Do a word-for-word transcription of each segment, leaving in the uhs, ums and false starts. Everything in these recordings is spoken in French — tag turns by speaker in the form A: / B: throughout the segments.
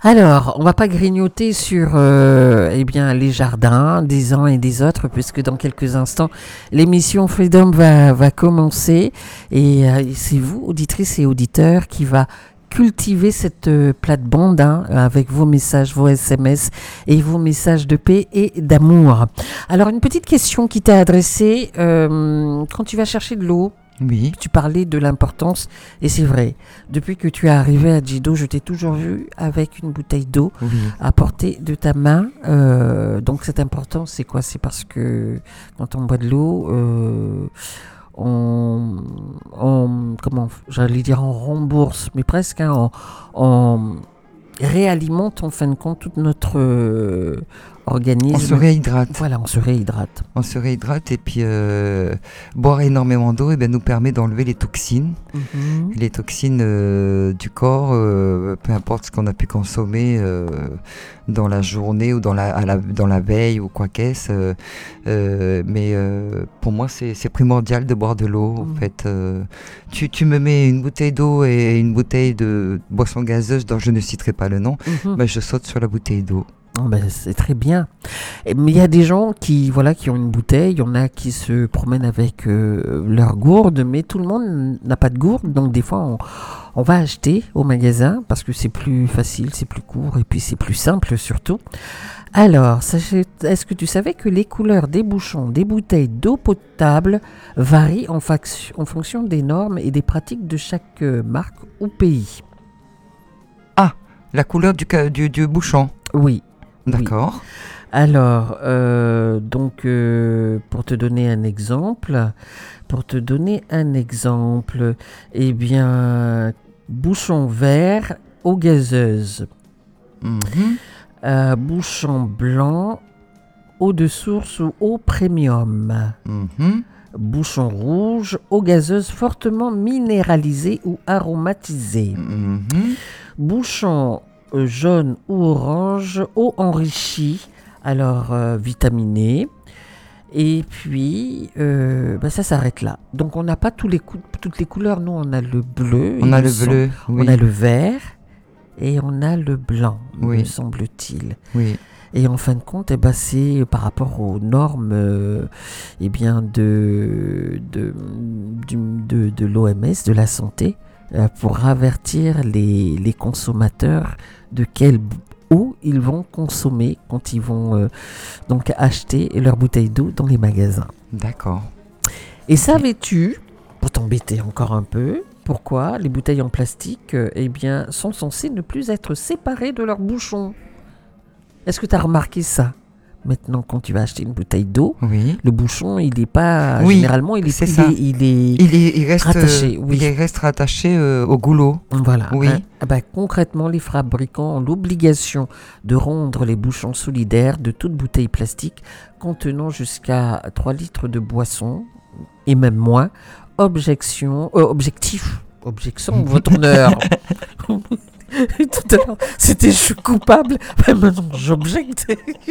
A: Alors, on va pas grignoter sur euh, eh bien, les jardins des uns et des autres, puisque dans quelques instants, l'émission Freedom va, va commencer. Et euh, c'est vous, auditrices et auditeurs, qui va cultiver cette euh, plate-bande hein, avec vos messages, vos S M S et vos messages de paix et d'amour. Alors, une petite question qui t'est adressée. Euh, quand tu vas chercher de l'eau,
B: Oui.
A: tu parlais de l'importance, et c'est vrai, depuis que tu es arrivé à Djido, je t'ai toujours vu avec une bouteille d'eau
B: Oui.
A: à portée de ta main. Euh, donc cette importance, c'est quoi? C'est parce que quand on boit de l'eau, euh, on, on, comment, j'allais dire on rembourse, mais presque, hein, on, on réalimente en fin de compte tout notre euh, organisme.
B: On se réhydrate.
A: Voilà, on se réhydrate.
B: On se réhydrate et puis euh, boire énormément d'eau eh bien, nous permet d'enlever les toxines.
A: Mhm.
B: Les toxines euh, du corps, euh, peu importe ce qu'on a pu consommer euh, dans la journée ou dans la, à la, dans la veille ou quoi qu'est-ce. Euh, euh, mais euh, pour moi, c'est, c'est primordial de boire de l'eau. En
A: Mhm.
B: fait, euh, tu, tu me mets une bouteille d'eau et une bouteille de boisson gazeuse dont je ne citerai pas le nom,
A: Mhm.
B: ben, je saute sur la bouteille d'eau.
A: Oh ben, c'est très bien. Et- Mais il y a des gens qui, voilà, qui ont une bouteille, il y en a qui se promènent avec euh, leur gourde, mais tout le monde n'a pas de gourde, donc des fois on, on va acheter au magasin parce que c'est plus facile, c'est plus court et puis c'est plus simple surtout. Alors, sachez- est-ce que tu savais que les couleurs des bouchons des bouteilles d'eau potable varient en, fac- en fonction des normes et des pratiques de chaque euh, marque ou pays?
B: La couleur du, ca- du, du bouchon.
A: Oui.
B: D'accord.
A: Alors, euh, donc, euh, pour te donner un exemple, pour te donner un exemple, eh bien, bouchon vert, eau gazeuse,
B: Mhm.
A: euh, bouchon blanc, eau de source ou eau premium,
B: Mhm.
A: bouchon rouge, eau gazeuse fortement minéralisée ou aromatisée,
B: Mhm.
A: bouchon euh, jaune ou orange, eau enrichie, alors euh, vitaminée. Et puis, euh, bah, ça s'arrête là. Donc, on n'a pas tous les cou- toutes les couleurs. Nous, on a le bleu.
B: On
A: il
B: a
A: me
B: le
A: semble.
B: bleu. Oui.
A: On a le vert. Et on a le blanc,
B: Oui.
A: me semble-t-il.
B: Oui.
A: Et en fin de compte, eh ben, c'est par rapport aux normes euh, eh bien de, de, du- de, de l'O M S, de la santé, euh, pour avertir les, les consommateurs de quelle b- eau ils vont consommer quand ils vont euh, donc acheter leur bouteille d'eau dans les magasins.
B: D'accord.
A: Et savais-tu, pour t'embêter encore un peu, pourquoi les bouteilles en plastique euh, eh bien, sont censées ne plus être séparées de leur bouchon? Est-ce que tu as remarqué ça? Maintenant, quand tu vas acheter une bouteille d'eau,
B: Oui.
A: le bouchon, il n'est pas...
B: Oui,
A: généralement, il est,
B: c'est
A: il
B: ça.
A: est, il est-
B: Il, est, il reste
A: rattaché,
B: euh,
A: oui.
B: il reste rattaché euh, au goulot.
A: Voilà.
B: Oui.
A: hein. Ah ben, concrètement, les fabricants ont l'obligation de rendre les bouchons solidaires de toute bouteille plastique contenant jusqu'à trois litres de boisson, et même moins. Objection... euh, objectif. Objection, votre honneur. Tout à l'heure, c'était je suis coupable. Mais maintenant, j'objecte.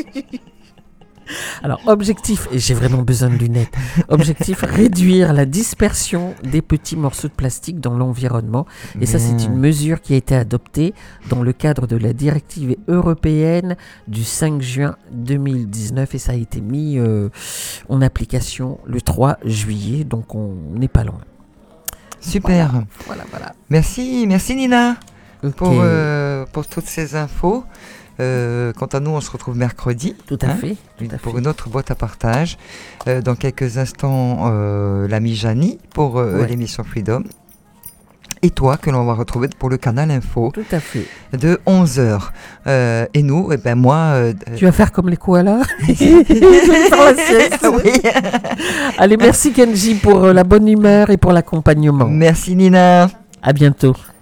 A: Alors, objectif, et j'ai vraiment besoin de lunettes, objectif, réduire la dispersion des petits morceaux de plastique dans l'environnement. Et ça, c'est une mesure qui a été adoptée dans le cadre de la directive européenne du cinq juin deux mille dix-neuf et ça a été mis euh, en application le trois juillet, donc on n'est pas loin.
B: Super.
A: Voilà, voilà.
B: Merci, merci Nina
A: Ok,
B: pour, euh, pour toutes ces infos. Euh, quant à nous, on se retrouve mercredi.
A: tout à
B: hein,
A: fait. Tout à
B: pour
A: fait.
B: une autre boîte à partage. Euh, dans quelques instants, euh, l'ami Janie pour euh,
A: Ouais.
B: l'émission Freedom. Et toi, que l'on va retrouver pour le canal Info
A: Tout à fait.
B: de onze heures. Euh, et nous, eh ben moi... euh,
A: Tu vas faire comme les koalas. Faire la sieste.
B: oui.
A: Allez, merci Kenji pour euh, la bonne humeur et pour l'accompagnement.
B: Merci Nina.
A: À bientôt.